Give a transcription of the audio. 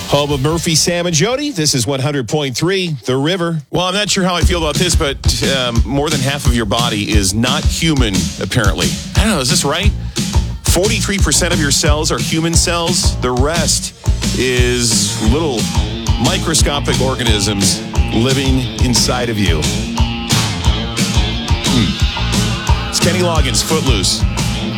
Home of Murphy, Sam, and Jody. This is 100.3, The River. Well, I'm not sure how I feel about this, but more than half of your body is not human, apparently. I don't know, is this right? 43% of your cells are human cells. The rest is little microscopic organisms living inside of you. It's Kenny Loggins, Footloose.